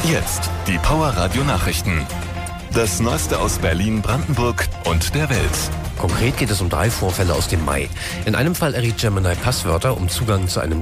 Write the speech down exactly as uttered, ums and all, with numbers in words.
Jetzt die Power Radio Nachrichten. Das Neueste aus Berlin, Brandenburg und der Welt. Konkret geht es um drei Vorfälle aus dem Mai. In einem Fall erriet Gemini Passwörter, um Zugang zu einem